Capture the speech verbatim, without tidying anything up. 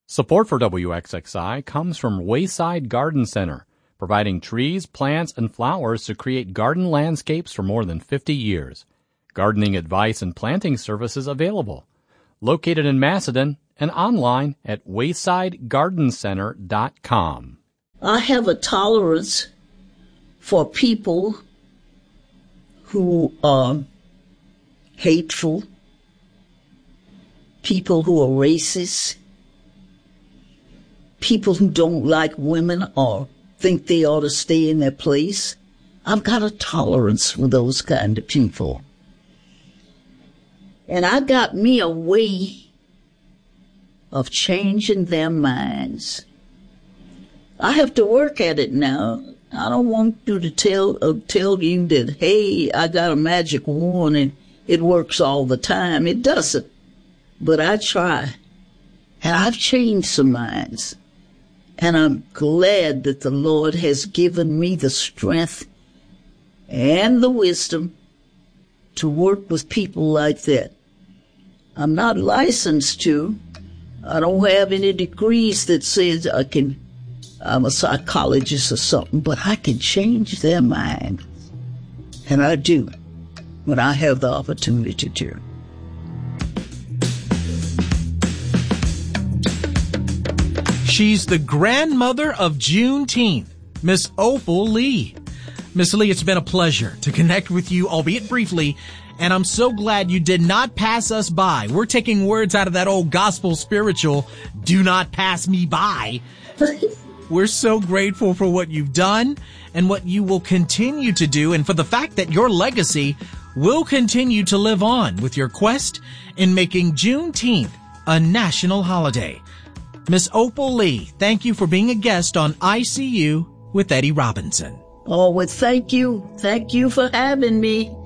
Support for W X X I comes from Wayside Garden Center, providing trees, plants, and flowers to create garden landscapes for more than fifty years. Gardening advice and planting services available. Located in Macedon and online at wayside garden center dot com. I have a tolerance for people who are hateful, people who are racist, people who don't like women or think they ought to stay in their place. I've got a tolerance for those kind of people. And I got me a way of changing their minds. I have to work at it now. I don't want you to tell uh, tell you that, hey, I got a magic wand and it works all the time. It doesn't. But I try. And I've changed some minds. And I'm glad that the Lord has given me the strength and the wisdom to work with people like that. I'm not licensed to. I don't have any degrees that says I can, I'm a psychologist or something, but I can change their mind. And I do when I have the opportunity to. She's the grandmother of Juneteenth, Miss Opal Lee. Miss Lee, it's been a pleasure to connect with you, albeit briefly, and I'm so glad you did not pass us by. We're taking words out of that old gospel spiritual, do not pass me by. We're so grateful for what you've done and what you will continue to do, and for the fact that your legacy will continue to live on with your quest in making Juneteenth a national holiday. Miss Opal Lee, thank you for being a guest on I C U with Eddie Robinson. Oh, well, thank you. Thank you for having me.